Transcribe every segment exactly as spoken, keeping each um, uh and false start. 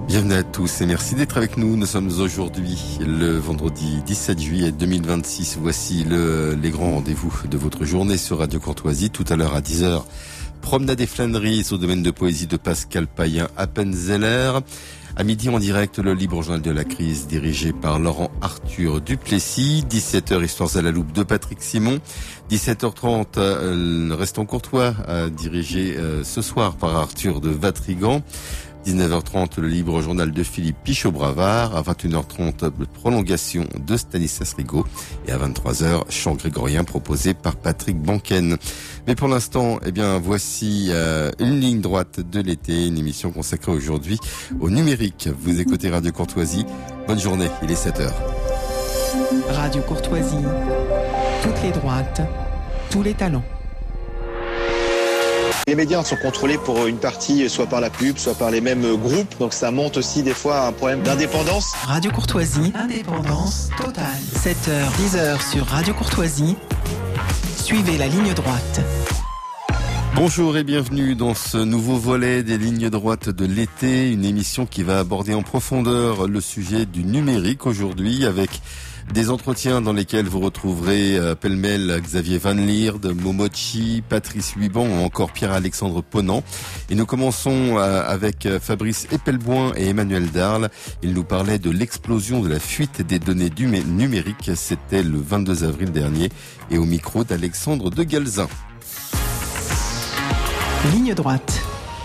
Bienvenue à tous et merci d'être avec nous. Nous sommes aujourd'hui le vendredi dix-sept juillet deux mille vingt-six. Voici le, les grands rendez-vous de votre journée sur Radio Courtoisie. Tout à l'heure à dix heures, promenade des flâneries au domaine de poésie de Pascal Payen Appenzeller. À midi en direct, le libre journal de la crise dirigé par Laurent Arthur Duplessis. dix-sept heures, histoires à la loupe de Patrick Simon. dix-sept heures trente, euh, Restons Courtois, euh, dirigé euh, ce soir par Arthur de Vatrigan. dix-neuf heures trente, le libre journal de Philippe Pichot-Bravard. À vingt et une heures trente, prolongation de Stanislas Rigaud. Et à vingt-trois heures, chant grégorien proposé par Patrick Banken. Mais pour l'instant, eh bien, voici euh, une ligne droite de l'été, une émission consacrée aujourd'hui au numérique. Vous écoutez Radio Courtoisie. Bonne journée, il est sept heures. Radio Courtoisie, toutes les droites, tous les talents. Les médias sont contrôlés pour une partie soit par la pub, soit par les mêmes groupes. Donc ça monte aussi des fois à un problème d'indépendance. Radio Courtoisie, indépendance totale. sept heures, dix heures sur Radio Courtoisie. Suivez la ligne droite. Bonjour et bienvenue dans ce nouveau volet des lignes droites de l'été. Une émission qui va aborder en profondeur le sujet du numérique aujourd'hui avec des entretiens dans lesquels vous retrouverez euh, pêle-mêle Xavier Van Lierde, Momochi, Patrice Huiban ou encore Pierre-Alexandre Ponant. Et nous commençons euh, avec Fabrice Epelboin et Emmanuel Darle. Ils nous parlaient de l'explosion de la fuite des données du numériques. C'était le vingt-deux avril dernier et au micro d'Alexandre de Galzin. Ligne droite.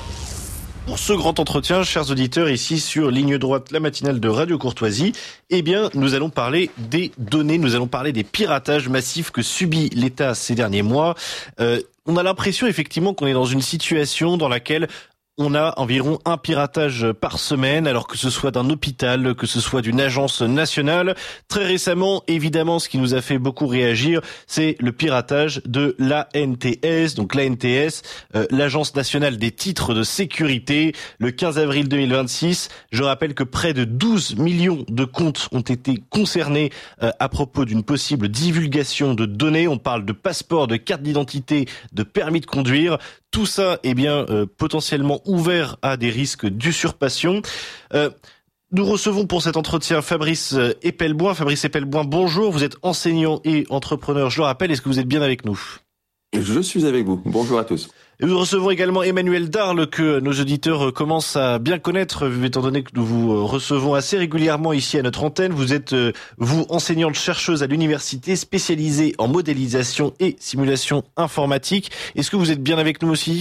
Pour ce grand entretien, chers auditeurs, ici sur Ligne Droite, la matinale de Radio Courtoisie, eh bien, nous allons parler des données, nous allons parler des piratages massifs que subit l'État ces derniers mois. Euh, on a l'impression effectivement qu'on est dans une situation dans laquelle on a environ un piratage par semaine, alors que ce soit d'un hôpital, que ce soit d'une agence nationale. Très récemment, évidemment, ce qui nous a fait beaucoup réagir, c'est le piratage de l'A N T S. Donc l'A N T S, euh, l'Agence nationale des titres de sécurité, le quinze avril deux mille vingt-six. Je rappelle que près de douze millions de comptes ont été concernés euh, à propos d'une possible divulgation de données. On parle de passeports, de cartes d'identité, de permis de conduire. Tout ça est bien euh, potentiellement ouvert à des risques d'usurpation. Euh, nous recevons pour cet entretien Fabrice Epelboin. Fabrice Epelboin, bonjour. Vous êtes enseignant et entrepreneur, je le rappelle. Est-ce que vous êtes bien avec nous ? Je suis avec vous. Bonjour à tous. Et nous recevons également Emmanuel Darle, que nos auditeurs commencent à bien connaître, étant donné que nous vous recevons assez régulièrement ici à notre antenne. Vous êtes, vous, enseignante chercheuse à l'université, spécialisée en modélisation et simulation informatique. Est-ce que vous êtes bien avec nous aussi ?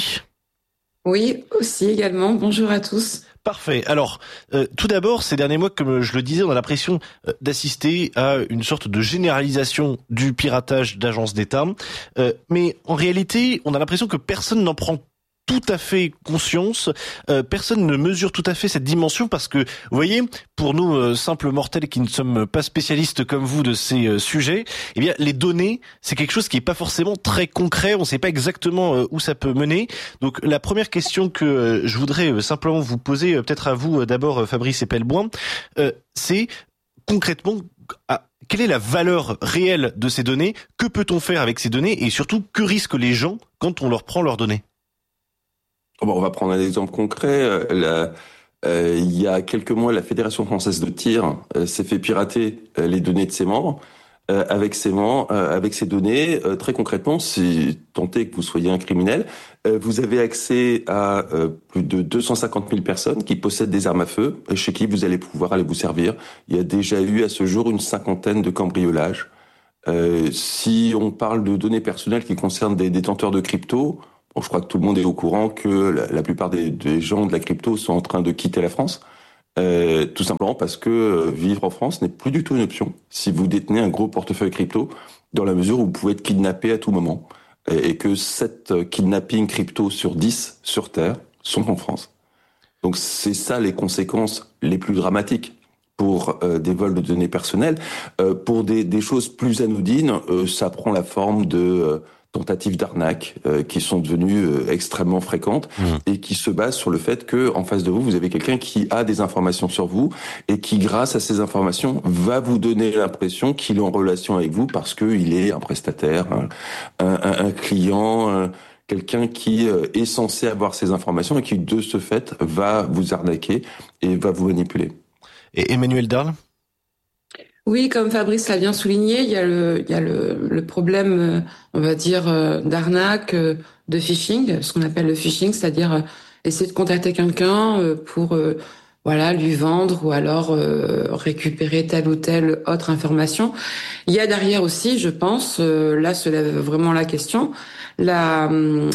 Oui, aussi également. Bonjour à tous. Parfait. Alors, euh, tout d'abord, ces derniers mois, comme je le disais, on a l'impression euh, d'assister à une sorte de généralisation du piratage d'agences d'État. Euh, mais en réalité, on a l'impression que personne n'en prend tout à fait conscience, euh, personne ne mesure tout à fait cette dimension parce que, vous voyez, pour nous, euh, simples mortels qui ne sommes pas spécialistes comme vous de ces euh, sujets, eh bien, les données, c'est quelque chose qui est pas forcément très concret, on ne sait pas exactement euh, où ça peut mener. Donc, la première question que euh, je voudrais euh, simplement vous poser, euh, peut-être à vous euh, d'abord, euh, Fabrice Epelboin, euh, c'est concrètement, à, quelle est la valeur réelle de ces données ? Que peut-on faire avec ces données ? Et surtout, que risquent les gens quand on leur prend leurs données ? Bon, on va prendre un exemple concret. La, euh, il y a quelques mois, la Fédération française de tir euh, s'est fait pirater euh, les données de ses membres. Euh, avec ces membres, euh, avec ces données, euh, très concrètement, si tant est que vous soyez un criminel, euh, vous avez accès à euh, plus de deux cent cinquante mille personnes qui possèdent des armes à feu, et chez qui vous allez pouvoir aller vous servir. Il y a déjà eu à ce jour une cinquantaine de cambriolages. Euh, si on parle de données personnelles qui concernent des détenteurs de crypto, bon, je crois que tout le monde est au courant que la, la plupart des, des gens de la crypto sont en train de quitter la France, euh, tout simplement parce que euh, vivre en France n'est plus du tout une option si vous détenez un gros portefeuille crypto, dans la mesure où vous pouvez être kidnappé à tout moment, et, et que sept kidnappings crypto sur dix sur Terre sont en France. Donc c'est ça les conséquences les plus dramatiques pour euh, des vols de données personnelles. Euh, pour des, des choses plus anodines, euh, ça prend la forme de euh, tentatives d'arnaque euh, qui sont devenues euh, extrêmement fréquentes mmh. et qui se basent sur le fait que en face de vous, vous avez quelqu'un qui a des informations sur vous et qui, grâce à ces informations, va vous donner l'impression qu'il est en relation avec vous parce qu'il est un prestataire, un, un, un client, un, quelqu'un qui euh, est censé avoir ces informations et qui, de ce fait, va vous arnaquer et va vous manipuler. Et Emmanuel Darle ? Oui, comme Fabrice l'a bien souligné, il y a le, il y a le, le problème, on va dire, d'arnaque, de phishing, ce qu'on appelle le phishing, c'est-à-dire essayer de contacter quelqu'un pour, voilà, lui vendre ou alors récupérer telle ou telle autre information. Il y a derrière aussi, je pense, là se lève vraiment la question, la,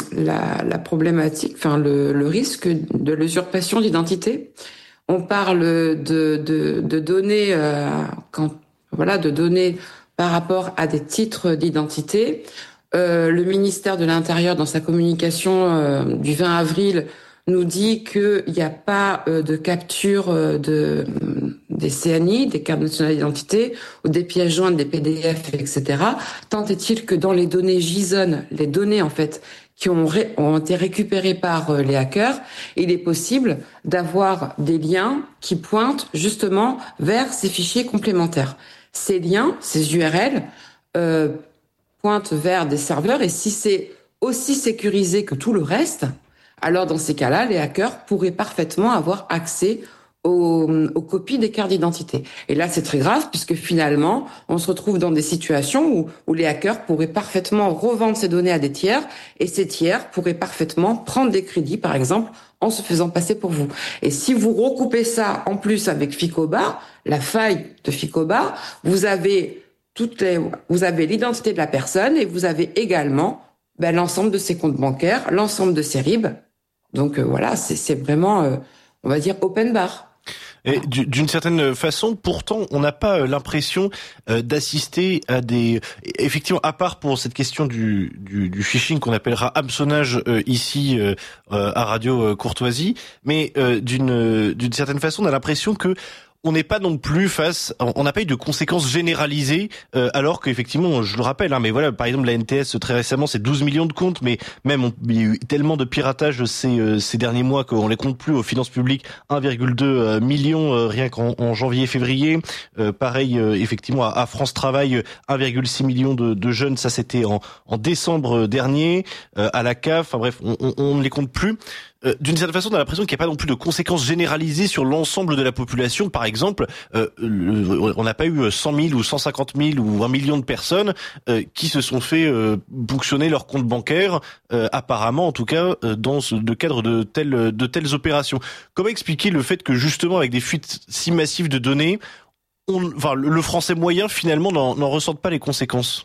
la, la problématique, enfin le, le risque de l'usurpation d'identité. On parle de, de, de données, euh, quand, voilà, de données par rapport à des titres d'identité. Euh, le ministère de l'Intérieur, dans sa communication euh, du vingt avril, nous dit qu'il n'y a pas euh, de capture euh, de des C N I, des cartes nationales d'identité, ou des pièces jointes, des P D F, et cetera. Tant est-il que dans les données JSON, les données en fait qui ont, ré, ont été récupérés par euh, les hackers, il est possible d'avoir des liens qui pointent justement vers ces fichiers complémentaires. Ces liens, ces U R L, euh, pointent vers des serveurs, et si c'est aussi sécurisé que tout le reste, alors dans ces cas-là, les hackers pourraient parfaitement avoir accès Aux, aux copies des cartes d'identité. Et là, c'est très grave puisque finalement, on se retrouve dans des situations où, où les hackers pourraient parfaitement revendre ces données à des tiers et ces tiers pourraient parfaitement prendre des crédits, par exemple, en se faisant passer pour vous. Et si vous recoupez ça en plus avec Ficoba, la faille de Ficoba, vous avez toutes les, vous avez l'identité de la personne et vous avez également ben, l'ensemble de ses comptes bancaires, l'ensemble de ses R I B. Donc euh, voilà, c'est, c'est vraiment, euh, on va dire, open bar. Et d'une certaine façon, pourtant, on n'a pas l'impression d'assister à des... Effectivement, à part pour cette question du, du, du phishing qu'on appellera hameçonnage ici à Radio Courtoisie, mais d'une, d'une certaine façon, on a l'impression que on n'est pas non plus face, on n'a pas eu de conséquences généralisées, euh, alors qu'effectivement, je le rappelle, hein, mais voilà, par exemple la N T S très récemment, c'est douze millions de comptes, mais même on, il y a eu tellement de piratage ces, euh, ces derniers mois qu'on les compte plus aux finances publiques, un virgule deux million euh, rien qu'en en janvier-février. Euh, pareil, euh, effectivement, à, à France Travail, un virgule six million de, de jeunes, ça c'était en, en décembre dernier, euh, à la C A F, enfin bref, on, on, on ne les compte plus. Euh, d'une certaine façon, on a l'impression qu'il n'y a pas non plus de conséquences généralisées sur l'ensemble de la population. Par exemple, euh, le, on n'a pas eu cent mille ou cent cinquante mille ou un million de personnes euh, qui se sont fait euh, ponctionner leur compte bancaire, euh, apparemment, en tout cas, euh, dans ce, le cadre de telles, de telles opérations. Comment expliquer le fait que justement, avec des fuites si massives de données, on, enfin, le, le français moyen finalement n'en, n'en ressente pas les conséquences?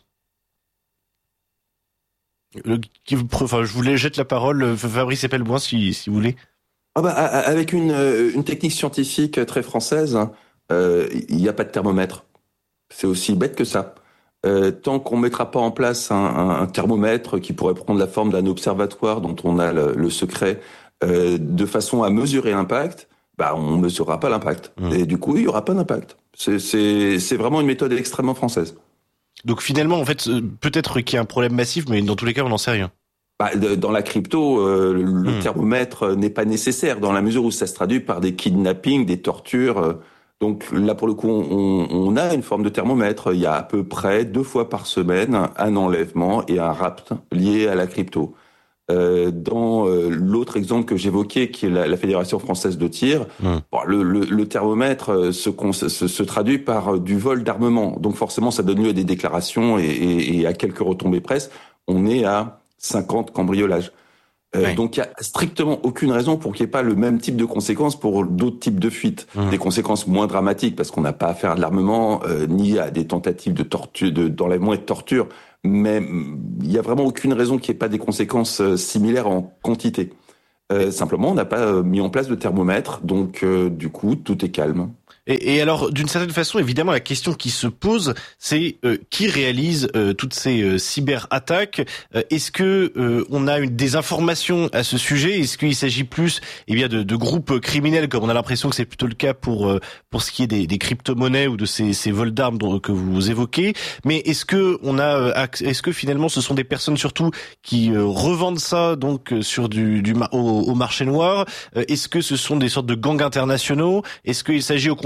Le, enfin, je voulais jeter la parole, Fabrice Epelboin, si, si vous voulez. Ah bah, avec une, une technique scientifique très française, euh, il n'y a pas de thermomètre. C'est aussi bête que ça. Euh, tant qu'on mettra pas en place un, un, un thermomètre qui pourrait prendre la forme d'un observatoire dont on a le, le secret, euh, de façon à mesurer l'impact, bah on mesurera pas l'impact. Mmh. Et du coup, il y aura pas d'impact. C'est, c'est, c'est vraiment une méthode extrêmement française. Donc finalement, en fait, peut-être qu'il y a un problème massif, mais dans tous les cas, on n'en sait rien. Bah, dans la crypto, euh, le mmh. thermomètre n'est pas nécessaire dans la mesure où ça se traduit par des kidnappings, des tortures. Euh, donc là, pour le coup, on, on a une forme de thermomètre. Il y a à peu près deux fois par semaine un enlèvement et un rapt lié à la crypto. Euh, dans euh, l'autre exemple que j'évoquais, qui est la, la Fédération française de tir, mmh. bon, le, le, le thermomètre se, se, se traduit par du vol d'armement. Donc forcément, ça donne lieu à des déclarations et, et, et à quelques retombées presse. On est à cinquante cambriolages. Euh, oui. Donc il y a strictement aucune raison pour qu'il n'y ait pas le même type de conséquences pour d'autres types de fuites. Mmh. Des conséquences moins dramatiques parce qu'on n'a pas affaire à de l'armement, euh, ni à des tentatives de torture, de, d'enlèvement et de torture. Mais il n'y a vraiment aucune raison qu'il n'y ait pas des conséquences similaires en quantité. Euh, simplement, on n'a pas mis en place de thermomètre, donc euh, du coup, tout est calme. Et, et alors, d'une certaine façon, évidemment, la question qui se pose, c'est euh, qui réalise euh, toutes ces euh, cyberattaques. euh, Est-ce que euh, on a une désinformation à ce sujet? Est-ce qu'il s'agit plus, eh bien, de, de groupes criminels, comme on a l'impression que c'est plutôt le cas pour euh, pour ce qui est des, des crypto-monnaies ou de ces, ces vols d'armes dont, que vous évoquez? Mais est-ce que on a, euh, est-ce que finalement, ce sont des personnes surtout qui euh, revendent ça donc euh, sur du, du au, au marché noir? euh, Est-ce que ce sont des sortes de gangs internationaux? Est-ce qu'il s'agit au contraire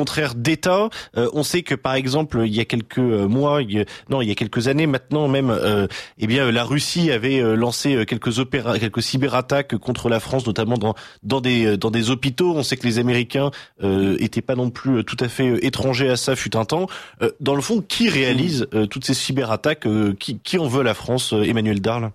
contraire d'État. Euh, on sait que par exemple il y a quelques mois, il y a, non il y a quelques années maintenant même, euh, eh bien la Russie avait lancé quelques opéra, quelques cyberattaques contre la France, notamment dans dans des dans des hôpitaux. On sait que les Américains euh, étaient pas non plus tout à fait étrangers à ça fut un temps. Euh, dans le fond, qui réalise euh, toutes ces cyberattaques, euh, qui qui en veut la France, euh, Emmanuel Darle?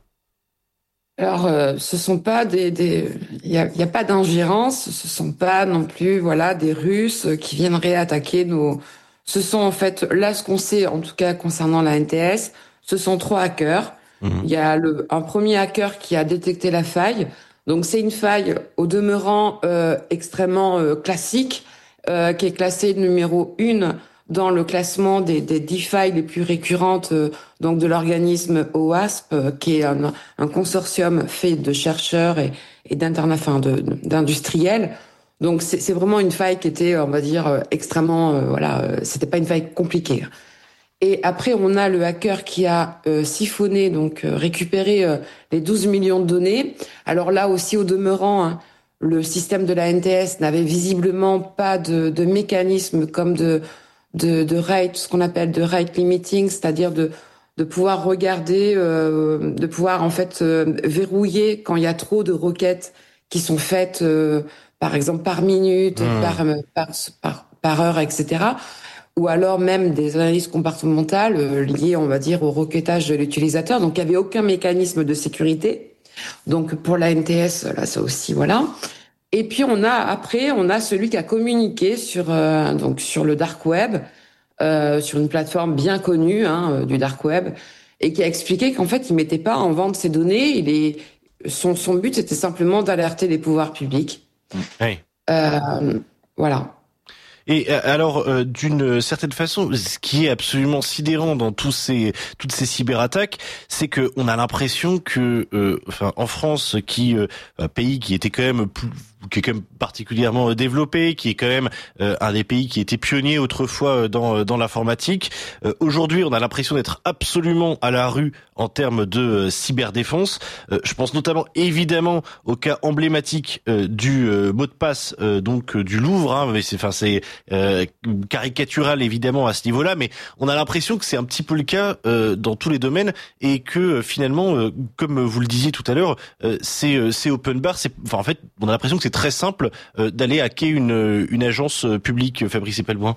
Alors, euh, ce sont pas des, des, il y a, y a pas d'ingérence, ce sont pas non plus, voilà, des Russes qui viendraient attaquer nos. Ce sont en fait, là, ce qu'on sait, en tout cas concernant la N T S, ce sont trois hackers. Mmh. Il y a le, un premier hacker qui a détecté la faille. Donc, c'est une faille au demeurant euh, extrêmement euh, classique, euh, qui est classée numéro une dans le classement des, des dix failles les plus récurrentes, euh, donc de l'organisme O A S P, euh, qui est un, un consortium fait de chercheurs et, et d'interna, enfin, de, d'industriels. Donc c'est, c'est vraiment une faille qui était, on va dire, euh, extrêmement, euh, voilà, euh, c'était pas une faille compliquée. Et après, on a le hacker qui a euh, siphonné, donc euh, récupéré euh, les douze millions de données. Alors là aussi, au demeurant, hein, le système de la N T S n'avait visiblement pas de, de mécanisme comme de de, de rate, ce qu'on appelle de rate limiting, c'est-à-dire de de pouvoir regarder, euh, de pouvoir en fait euh, verrouiller quand il y a trop de requêtes qui sont faites, euh, par exemple par minute, mmh. par, par par par heure, et cetera. Ou alors même des analyses comportementales euh, liées, on va dire, au requêtage de l'utilisateur. Donc il y avait aucun mécanisme de sécurité. Donc pour la N T S, là, ça aussi, voilà. Et puis on a après, on a celui qui a communiqué sur euh, donc sur le dark web, euh, sur une plateforme bien connue hein, du dark web, et qui a expliqué qu'en fait il mettait pas en vente ses données. Il est son son but c'était simplement d'alerter les pouvoirs publics. Oui. Euh, voilà. Et alors, euh, d'une certaine façon, ce qui est absolument sidérant dans tous ces toutes ces cyberattaques, c'est que on a l'impression que, euh, enfin, en France, qui euh, un pays qui était quand même plus, qui est quand même particulièrement développé, qui est quand même euh, un des pays qui était pionnier autrefois dans dans l'informatique. Euh, aujourd'hui, on a l'impression d'être absolument à la rue en termes de euh, cyberdéfense. Euh, je pense notamment évidemment au cas emblématique euh, du euh, mot de passe euh, donc euh, du Louvre. Hein, mais c'est, enfin, c'est euh, caricatural évidemment à ce niveau-là, mais on a l'impression que c'est un petit peu le cas euh, dans tous les domaines et que euh, finalement, euh, comme vous le disiez tout à l'heure, euh, c'est euh, c'est open bar. C'est, enfin, en fait, on a l'impression que c'est très simple euh, d'aller hacker une une agence publique, Fabrice Epelboin.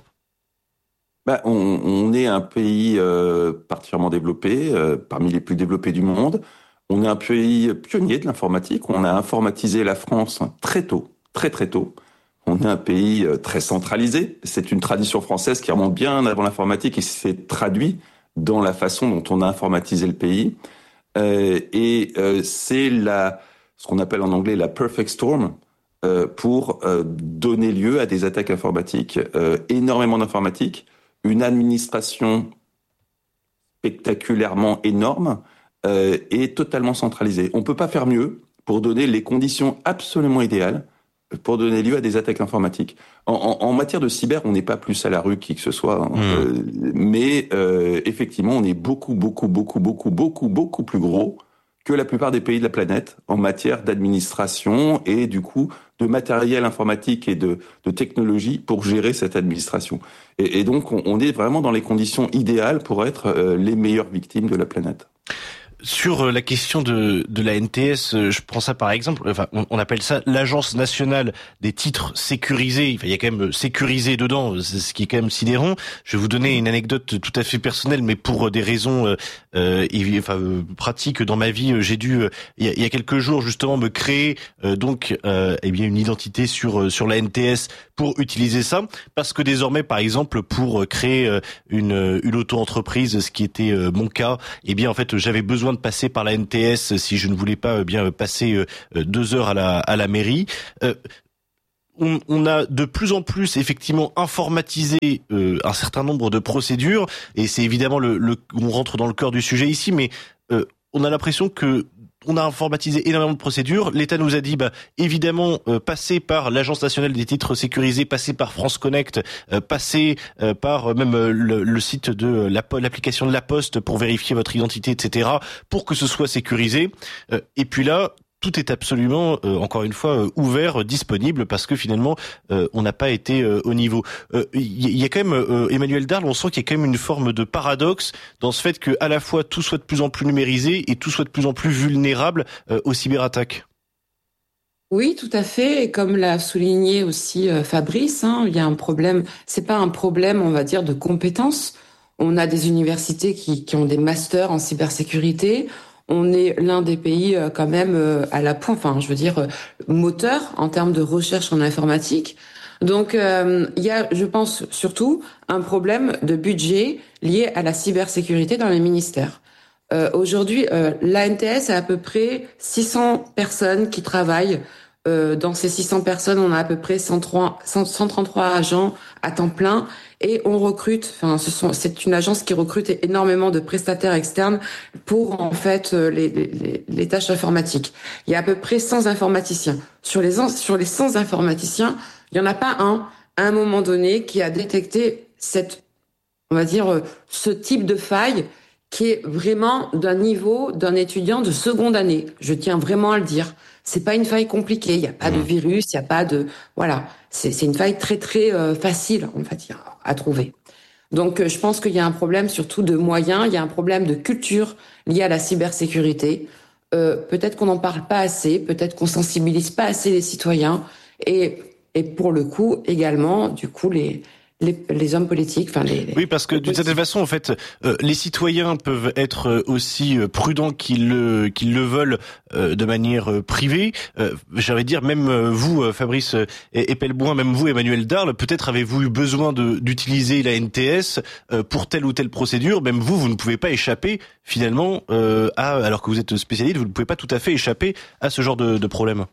Bah, on, on est un pays euh, particulièrement développé, euh, parmi les plus développés du monde. On est un pays pionnier de l'informatique. On a informatisé la France très tôt, très très tôt. On est un pays euh, très centralisé. C'est une tradition française qui remonte bien avant l'informatique et s'est traduit dans la façon dont on a informatisé le pays. Euh, et euh, c'est la, ce qu'on appelle en anglais la perfect storm. Euh, pour euh, donner lieu à des attaques informatiques. Euh, énormément d'informatique, une administration spectaculairement énorme euh, et totalement centralisée. On ne peut pas faire mieux pour donner les conditions absolument idéales pour donner lieu à des attaques informatiques. En, en, en matière de cyber, on n'est pas plus à la rue qui que ce soit, hein, mmh. euh, mais euh, effectivement, on est beaucoup, beaucoup, beaucoup, beaucoup, beaucoup, beaucoup plus gros que la plupart des pays de la planète en matière d'administration et du coup de matériel informatique et de, de technologie pour gérer cette administration. Et, et donc on, on est vraiment dans les conditions idéales pour être euh, les meilleures victimes de la planète. Sur la question de, de la N T S, je prends ça par exemple, enfin, on, on appelle ça l'Agence nationale des titres sécurisés. Enfin, il y a quand même sécurisé dedans, c'est ce qui est quand même sidérant. Je vais vous donner une anecdote tout à fait personnelle, mais pour des raisons euh, et, enfin, euh, pratiques dans ma vie, j'ai dû, euh, il, y a, il y a quelques jours justement, me créer euh, donc euh, eh bien une identité sur sur la N T S pour utiliser ça, parce que désormais, par exemple, pour créer une une auto-entreprise, ce qui était euh, mon cas, eh bien en fait, j'avais besoin de passer par la N T S si je ne voulais pas bien passer deux heures à la à la mairie. Euh, on, on a de plus en plus effectivement informatisé euh, un certain nombre de procédures et c'est évidemment le, le on rentre dans le cœur du sujet ici, mais euh, on a l'impression que on a informatisé énormément de procédures. L'État nous a dit, bah, évidemment, euh, passer par l'Agence nationale des titres sécurisés, passer par France Connect, euh, passer euh, par euh, même euh, le, le site de euh, la, l'application de La Poste pour vérifier votre identité, et cetera, pour que ce soit sécurisé. Euh, et puis là, tout est absolument, euh, encore une fois, euh, ouvert, euh, disponible, parce que finalement, euh, on n'a pas été euh, au niveau. Il euh, y, y a quand même, euh, Emmanuel Darle, on sent qu'il y a quand même une forme de paradoxe dans ce fait que à la fois tout soit de plus en plus numérisé et tout soit de plus en plus vulnérable euh, aux cyberattaques. Oui, tout à fait. Et comme l'a souligné aussi euh, Fabrice, hein, il y a un problème. C'est pas un problème, on va dire, de compétences. On a des universités qui, qui ont des masters en cybersécurité. On est l'un des pays euh, quand même euh, à la pointe, enfin, je veux dire, euh, moteur en termes de recherche en informatique. Donc, euh, il y a, je pense, surtout un problème de budget lié à la cybersécurité dans les ministères. Euh, aujourd'hui, euh, l'A N T S a à peu près six cents personnes qui travaillent. Euh, dans ces six cents personnes, on a à peu près cent trois, cent trente-trois agents à temps plein et on recrute. Enfin, ce sont, c'est une agence qui recrute énormément de prestataires externes pour en fait les, les, les tâches informatiques. Il y a à peu près cent informaticiens. Sur les sur les cent informaticiens, il y en a pas un à un moment donné qui a détecté cette, on va dire, ce type de faille qui est vraiment d'un niveau d'un étudiant de seconde année. Je tiens vraiment à le dire. C'est pas une faille compliquée. Il n'y a pas de virus, il n'y a pas de, voilà. C'est, c'est une faille très très euh, facile, on va dire, à trouver. Donc, euh, je pense qu'il y a un problème surtout de moyens. Il y a un problème de culture lié à la cybersécurité. Euh, peut-être qu'on n'en parle pas assez. Peut-être qu'on sensibilise pas assez les citoyens. Et et pour le coup également, du coup les Les, les hommes politiques, enfin les, les. Oui, parce que d'une certaine façon, en fait, euh, les citoyens peuvent être aussi prudents qu'ils le qu'ils le veulent euh, de manière euh, privée. Euh, J'allais dire, même euh, vous, euh, Fabrice euh, Epelboin, même vous, Emmanuel Darle, peut-être avez-vous eu besoin de d'utiliser la N T S euh, pour telle ou telle procédure. Même vous, vous ne pouvez pas échapper finalement euh, à, alors que vous êtes spécialiste, vous ne pouvez pas tout à fait échapper à ce genre de, de problème.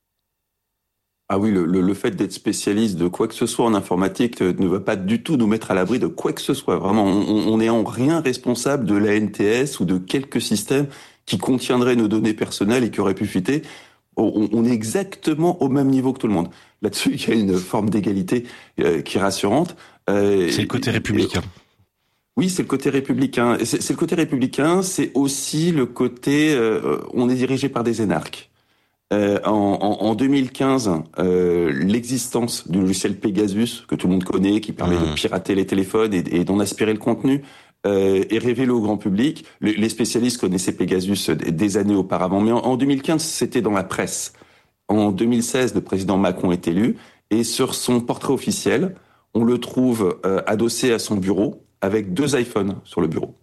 Ah oui, le, le, le fait d'être spécialiste de quoi que ce soit en informatique ne va pas du tout nous mettre à l'abri de quoi que ce soit. Vraiment, on n'est en rien responsable de la N T S ou de quelques systèmes qui contiendraient nos données personnelles et qui auraient pu fuiter. On, on est exactement au même niveau que tout le monde. Là-dessus, il y a une forme d'égalité euh, qui est rassurante. Euh, c'est le côté républicain. Et, oui, c'est le côté républicain. C'est, c'est le côté républicain, c'est aussi le côté... Euh, on est dirigé par des énarques. Euh, en, en, en deux mille quinze, euh, l'existence du logiciel Pegasus, que tout le monde connaît, qui permet mmh. de pirater les téléphones et, et d'en aspirer le contenu, euh, est révélé au grand public. Le, les spécialistes connaissaient Pegasus des années auparavant, mais en, en deux mille quinze, c'était dans la presse. En deux mille seize, le président Macron est élu, et sur son portrait officiel, on le trouve euh, adossé à son bureau, avec deux iPhones sur le bureau.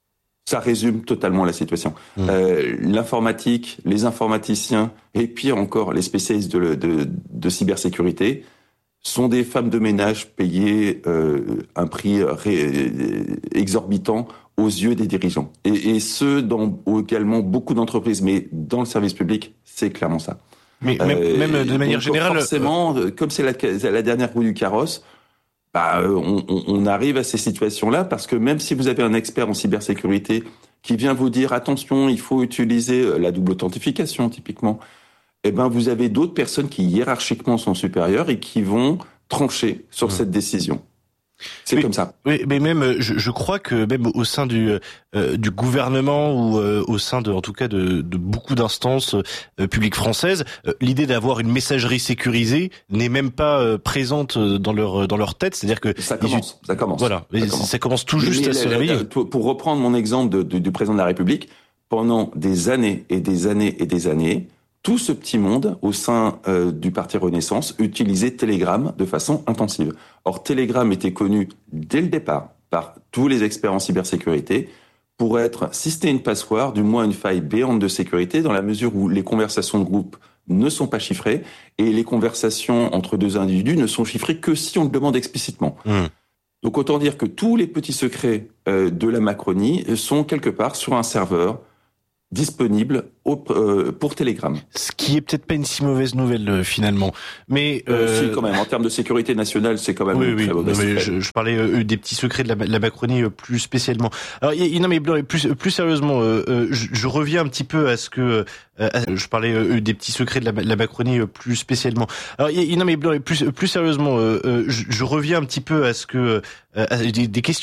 Ça résume totalement la situation. Mmh. Euh, l'informatique, les informaticiens, et pire encore, les spécialistes de, de, de cybersécurité, sont des femmes de ménage payées euh, un prix ré, exorbitant aux yeux des dirigeants. Et, et ce, dans également beaucoup d'entreprises, mais dans le service public, c'est clairement ça. Mais même, euh, même de manière donc, générale... Forcément, euh... comme c'est la, la dernière roue du carrosse, bah, on, on arrive à ces situations-là parce que même si vous avez un expert en cybersécurité qui vient vous dire attention, il faut utiliser la double authentification typiquement, eh ben vous avez d'autres personnes qui hiérarchiquement sont supérieures et qui vont trancher sur mmh. cette décision. C'est oui, comme ça. Oui, mais même, je, je crois que même au sein du euh, du gouvernement ou euh, au sein de, en tout cas, de, de beaucoup d'instances euh, publiques françaises, euh, l'idée d'avoir une messagerie sécurisée n'est même pas euh, présente dans leur dans leur tête. C'est-à-dire que ça commence. Ils, ça commence. Voilà, ça, commence. ça commence tout juste mais à se réveiller. Pour reprendre mon exemple de, de, du président de la République, pendant des années et des années et des années, tout ce petit monde, au sein euh, du Parti Renaissance, utilisait Telegram de façon intensive. Or, Telegram était connu dès le départ par tous les experts en cybersécurité pour être, si c'était une passoire, du moins une faille béante de sécurité, dans la mesure où les conversations de groupe ne sont pas chiffrées et les conversations entre deux individus ne sont chiffrées que si on le demande explicitement. Mmh. Donc, autant dire que tous les petits secrets euh, de la Macronie sont quelque part sur un serveur disponible au, euh, pour Telegram. Ce qui est peut-être pas une si mauvaise nouvelle euh, finalement, mais euh... euh, si quand même en termes de sécurité nationale, c'est quand même oui, une oui, très mauvaise nouvelle. Je, je parlais euh, des petits secrets de la, la Macronie euh, plus spécialement. Alors, y, y, non mais plus plus sérieusement, euh, euh, je, je reviens un petit peu à ce que euh, à, je parlais euh, des petits secrets de la, la Macronie euh, plus spécialement. Alors, y, y, non mais plus plus sérieusement, euh, euh, je, je reviens un petit peu à ce que euh, à des, des questions